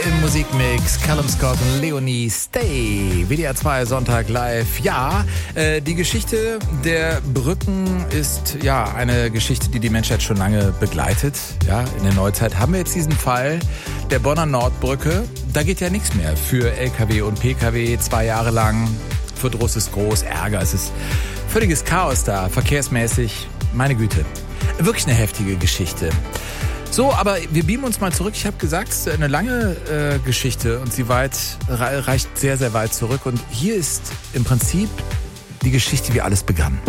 im Musikmix. Callum Scott und Leonie Stay. WDR 2 Sonntag live. Ja, die Geschichte der Brücken ist ja eine Geschichte, die die Menschheit schon lange begleitet. Ja, in der Neuzeit haben wir jetzt diesen Fall der Bonner Nordbrücke. Da geht ja nichts mehr für LKW und PKW 2 Jahre lang. Verdruss ist groß, Ärger. Es ist völliges Chaos da, verkehrsmäßig. Meine Güte. Wirklich eine heftige Geschichte. So, aber wir beamen uns mal zurück. Ich habe gesagt, es ist eine lange Geschichte und sie reicht sehr, sehr weit zurück. Und hier ist im Prinzip die Geschichte, wie alles begann.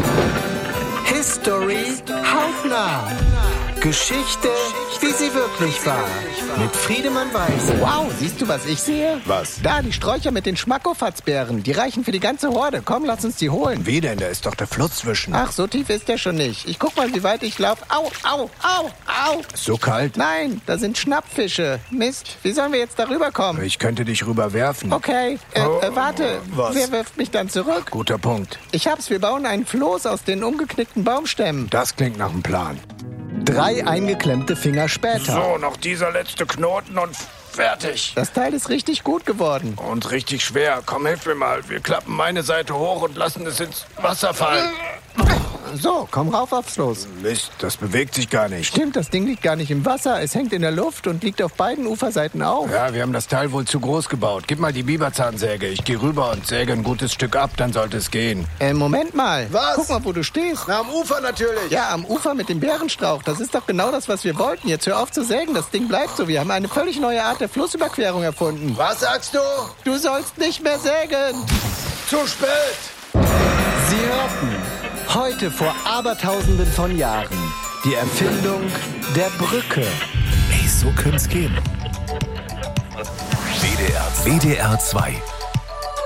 History hautnah. Geschichte, wie sie wirklich war. Mit Friedemann Weiß. Wow, siehst du, was ich sehe? Was? Da, die Sträucher mit den Schmackofatzbeeren. Die reichen für die ganze Horde. Komm, lass uns die holen. Wie denn? Da ist doch der Fluss zwischen. Ach, so tief ist der schon nicht. Ich guck mal, wie weit ich laufe. Au, au, au, au. So kalt? Nein, da sind Schnappfische. Mist, wie sollen wir jetzt darüber kommen? Ich könnte dich rüberwerfen. Okay, warte. Was? Wer wirft mich dann zurück? Guter Punkt. Ich hab's, wir bauen einen Floß aus den umgeknickten Baumstämmen. Das klingt nach einem Plan. 3 eingeklemmte Finger später. So, noch dieser letzte Knoten und fertig. Das Teil ist richtig gut geworden. Und richtig schwer. Komm, hilf mir mal. Wir klappen meine Seite hoch und lassen es ins Wasser fallen. So, komm rauf aufs Floß. Mist, das bewegt sich gar nicht. Stimmt, das Ding liegt gar nicht im Wasser. Es hängt in der Luft und liegt auf beiden Uferseiten auf. Ja, wir haben das Teil wohl zu groß gebaut. Gib mal die Biberzahnsäge. Ich gehe rüber und säge ein gutes Stück ab, dann sollte es gehen. Moment mal. Was? Guck mal, wo du stehst. Na, am Ufer natürlich. Ja, am Ufer mit dem Bärenstrauch. Das ist doch genau das, was wir wollten. Jetzt hör auf zu sägen. Das Ding bleibt so. Wir haben eine völlig neue Art der Flussüberquerung erfunden. Was sagst du? Du sollst nicht mehr sägen. Zu spät. Sie hörten heute vor Abertausenden von Jahren die Erfindung der Brücke. Ey, so könnte es gehen. WDR 2